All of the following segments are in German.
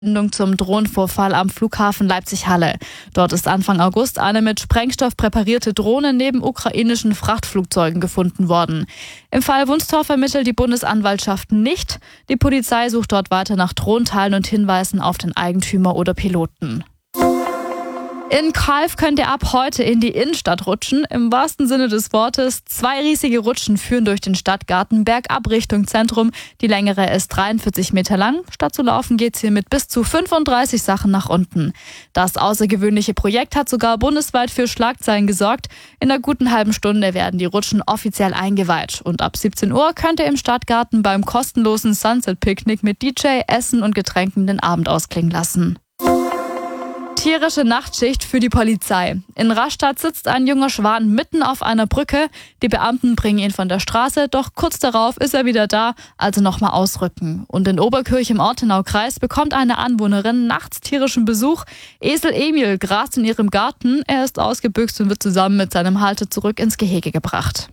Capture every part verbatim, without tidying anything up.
Verbindung zum Drohnenvorfall am Flughafen Leipzig-Halle. Dort ist Anfang August eine mit Sprengstoff präparierte Drohne neben ukrainischen Frachtflugzeugen gefunden worden. Im Fall Wunstorf ermittelt die Bundesanwaltschaft nicht. Die Polizei sucht dort weiter nach Drohnenteilen und Hinweisen auf den Eigentümer oder Piloten. In Calw könnt ihr ab heute in die Innenstadt rutschen, im wahrsten Sinne des Wortes. Zwei riesige Rutschen führen durch den Stadtgarten bergab Richtung Zentrum. Die längere ist dreiundvierzig Meter lang. Statt zu laufen geht's hier mit bis zu fünfunddreißig Sachen nach unten. Das außergewöhnliche Projekt hat sogar bundesweit für Schlagzeilen gesorgt. In einer guten halben Stunde werden die Rutschen offiziell eingeweiht. Und ab siebzehn Uhr könnt ihr im Stadtgarten beim kostenlosen Sunset-Picknick mit D J, Essen und Getränken den Abend ausklingen lassen. Tierische Nachtschicht für die Polizei. In Rastatt sitzt ein junger Schwan mitten auf einer Brücke. Die Beamten bringen ihn von der Straße, doch kurz darauf ist er wieder da, also nochmal ausrücken. Und in Oberkirch im Ortenaukreis bekommt eine Anwohnerin nachts tierischen Besuch. Esel Emil grast in ihrem Garten. Er ist ausgebüxt und wird zusammen mit seinem Halter zurück ins Gehege gebracht.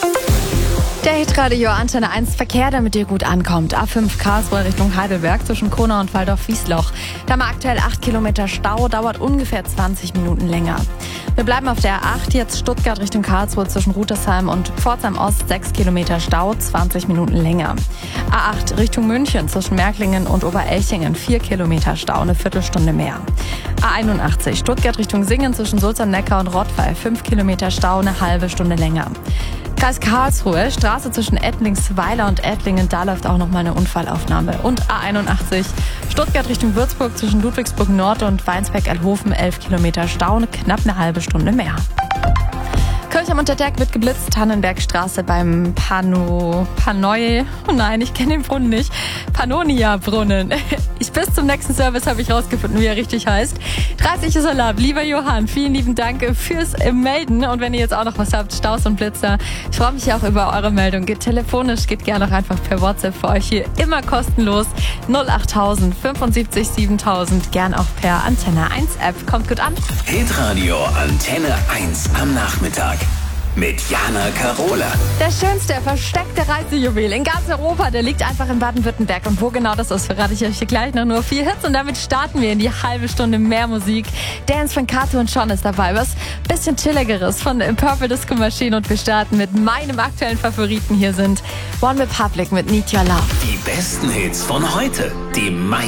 Der Hitradio Antenne eins Verkehr, der mit dir gut ankommt. A fünf Karlsruhe Richtung Heidelberg zwischen Kona und Waldorf-Wiesloch. Da haben wir aktuell acht Kilometer Stau, dauert ungefähr zwanzig Minuten länger. Wir bleiben auf der A acht, jetzt Stuttgart Richtung Karlsruhe zwischen Rütersheim und Pforzheim Ost, sechs Kilometer Stau, zwanzig Minuten länger. A acht Richtung München zwischen Märklingen und Oberelchingen, vier Kilometer Stau, eine Viertelstunde mehr. A einundachtzig Stuttgart Richtung Singen zwischen Sulzerneckar und Rottweil, fünf Kilometer Stau, eine halbe Stunde länger. Kreis Karlsruhe, Straße zwischen Ettlingsweiler und Ettlingen, da läuft auch noch mal eine Unfallaufnahme. Und A einundachtzig, Stuttgart Richtung Würzburg zwischen Ludwigsburg Nord und Weinsberg-Alhofen, elf Kilometer Stau, knapp eine halbe Stunde mehr. Kirch am Unterberg wird geblitzt, Tannenbergstraße beim Pano... Panoi... Oh nein, ich kenne den Brunnen nicht. Pannonia-Brunnen. Ich, bis zum nächsten Service habe ich rausgefunden, wie er richtig heißt. dreißig ist Alarm. Lieber Johann, vielen lieben Dank fürs Melden. Und wenn ihr jetzt auch noch was habt, Staus und Blitzer, ich freue mich auch über eure Meldung. Geht telefonisch, geht gerne auch einfach per WhatsApp für euch hier immer kostenlos. null achttausend fünfundsiebzig siebentausend, gern auch per Antenne eins App. Kommt gut an. Hitradio Antenne eins am Nachmittag. Mit Jana Karola. Der schönste, versteckte Reisejuwel in ganz Europa, der liegt einfach in Baden-Württemberg. Und wo genau das ist, verrate ich euch hier gleich noch. Nur vier Hits und damit starten wir in die halbe Stunde mehr Musik. Dance von Kato und Sean ist dabei. Was bisschen chilligeres von Purple Disco Machine. Und wir starten mit meinem aktuellen Favoriten. Hier sind One Republic mit Need Your Love. Die besten Hits von heute. Die meisten